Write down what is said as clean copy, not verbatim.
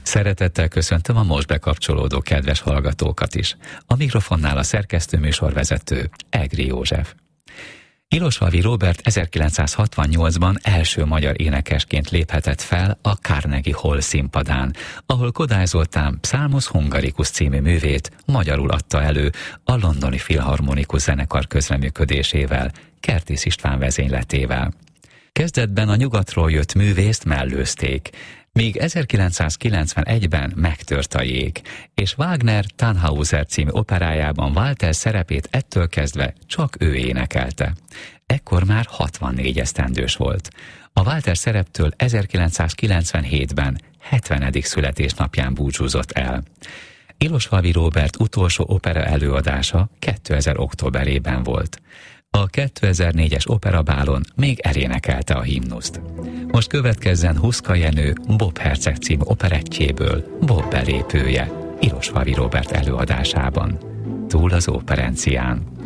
Szeretettel köszöntöm a most bekapcsolódó kedves hallgatókat is. A mikrofonnál a szerkesztőműsorvezető, Egri József. Ilosvalvi Róbert 1968-ban első magyar énekesként léphetett fel a Carnegie Hall színpadán, ahol Kodály Zoltán Psalmus Hungaricus című művét magyarul adta elő a Londoni Filharmonikus Zenekar közreműködésével, Kertész István vezényletével. Kezdetben a nyugatról jött művészt mellőzték, míg 1991-ben megtört a jég, és Wagner Tannhauser című operájában Walter szerepét ettől kezdve csak ő énekelte. Ekkor már 64 esztendős volt. A Walter szereptől 1997-ben 70. születésnapján búcsúzott el. Ilosvalvi Róbert utolsó opera előadása 2000. októberében volt. A 2004-es operabálon még elénekelte a himnuszt. Most következzen Huszka Jenő Bob Herceg című operettjéből Bob belépője Ilosvalvi Róbert előadásában. Túl az óperencián.